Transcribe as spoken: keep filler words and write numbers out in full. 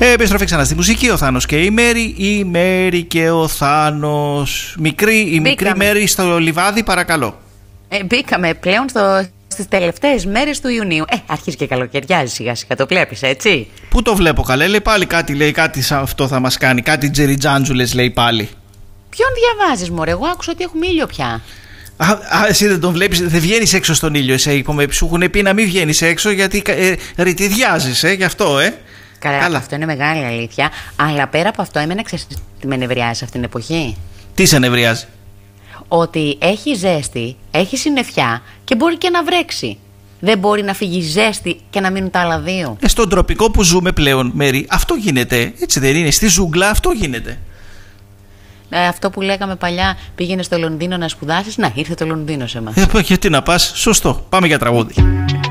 Επιστροφή ξανά στη μουσική, ο Θάνος και η Μέρη, η Μέρη και ο Θάνος. Μικρή, η Μπήκαμε. μικρή Μέρη στο λιβάδι, παρακαλώ. Ε, μπήκαμε πλέον στο, στις τελευταίες μέρες του Ιουνίου. Ε, αρχίζει και καλοκαιριάζει σιγά σιγά, το βλέπεις έτσι. Πού το βλέπω καλέ, λέει πάλι κάτι, λέει κάτι σαν αυτό θα μας κάνει, κάτι τζεριτζάντζουλες λέει πάλι. Ποιον διαβάζεις μωρέ, εγώ άκουσα ότι έχουμε ήλιο πια. Α, α, εσύ δεν τον βλέπεις, δεν βγαίνεις έξω στον ήλιο, εσύ, είπαμε, σου έχουν πει να μην βγαίνεις έξω γιατί ε, ρητιδιάζεις, ε, γι' αυτό, ε. Καλά, Καλά. αυτό είναι μεγάλη αλήθεια. Αλλά πέρα από αυτό, εμένα ξέρεις τι με νευριάζει αυτήν την εποχή. Τι σε νευριάζει? Ότι έχει ζέστη, έχει συννεφιά και μπορεί και να βρέξει. Δεν μπορεί να φύγει ζέστη και να μείνουν τα άλλα δύο. Ε, στον τροπικό που ζούμε πλέον, Μέρη, αυτό γίνεται, έτσι δεν είναι? Στη ζούγκλα αυτό γίνεται. Ε, αυτό που λέγαμε παλιά, πήγαινε στο Λονδίνο να σπουδάσεις, να ήρθε το Λονδίνο σε μας. Ε, γιατί να πας, σωστό, πάμε για τραγούδι.